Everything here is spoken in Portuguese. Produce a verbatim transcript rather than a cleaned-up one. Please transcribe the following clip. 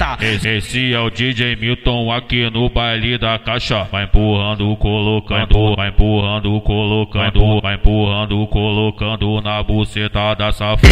buceta. Esse, esse é o D J Milton aqui no baile da caixa. Vai empurrando, colocando, vai empurrando, colocando, vai empurrando, colocando na buceta da safada.